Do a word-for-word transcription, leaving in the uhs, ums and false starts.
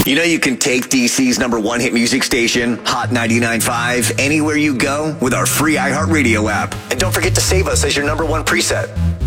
You know you can take D C's number one hit music station, Hot ninety-nine point five, anywhere you go with our free iHeartRadio app. And don't forget to save us as your number one preset.